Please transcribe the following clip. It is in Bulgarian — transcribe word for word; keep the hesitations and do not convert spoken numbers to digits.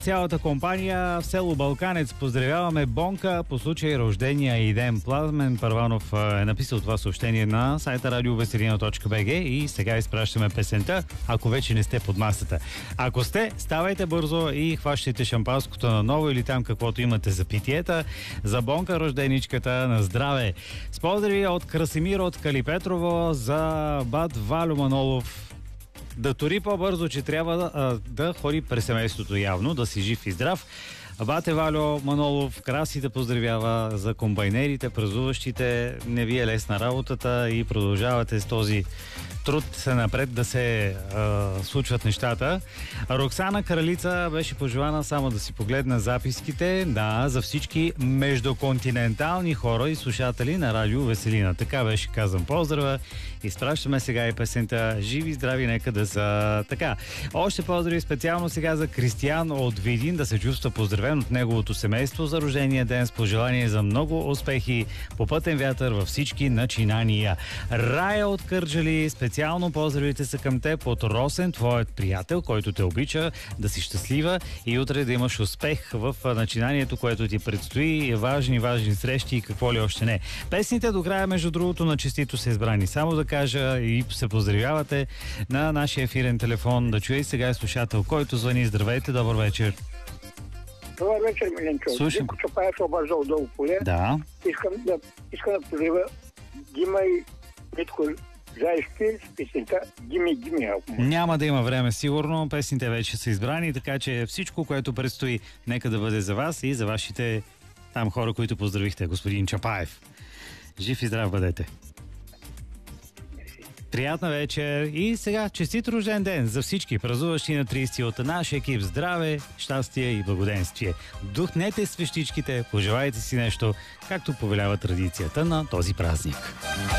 Цялата компания в село Балканец поздравяваме Бонка по случай рождения и ден. Пламен Първанов е написал това съобщение на сайта радио веселина точка би джи и сега изпращаме песента, ако вече не сте под масата. Ако сте, ставайте бързо и хващайте шампанското наново или там каквото имате за питиета. За Бонка, рожденичката, на здраве! С поздрави от Красимир от Калипетрово за бат Валю Манолов. Да тури по-бързо, че трябва а, да ходи през семейството явно, да си жив и здрав. Бате Валю Манолов, краси да поздравява за комбайнерите, празнуващите. Не ви е лесна работата и продължавате с този труд се напред да се а, случват нещата. Роксана Кралица беше пожелана само да си погледна записките. Да, за всички междуконтинентални хора и слушатели на радио Веселина. Така беше казан поздрава. Изпращаме сега и песента Живи, здрави, нека да са така. Още поздрави специално сега за Кристиян от Видин, да се чувства поздравен от неговото семейство за рождения ден с пожелание за много успехи по пътен вятър във всички начинания. Рая от Кърджали, специално поздравите са към теб от Росен, твоят приятел, който те обича, да си щастлива и утре да имаш успех в начинанието, което ти предстои, важни, важни срещи и какво ли още не. Песните до края, между другото, на честито са избрани. Само да кажа и се поздравявате на нашия ефирен телефон. Да чуя и сега е слушател, който звъни. Здравейте, добър вечер. Добър вечер, Миленчо. Слушам. Димко Чапаев се обажда от Долу поле. Да. Искам да, искам да поздравя Дима и Митко Заешки с песента Дими, Дими. Няма да има време, сигурно. Песните вече са избрани, така че всичко, което предстои, нека да бъде за вас и за вашите там хора, които поздравихте, господин Чапаев. Жив и здрав бъдете. Приятна вечер и сега честит рожден ден за всички празнуващи на тридесети от наш екип. Здраве, щастие и благоденствие. Духнете свещичките, пожелайте си нещо, както повелява традицията на този празник.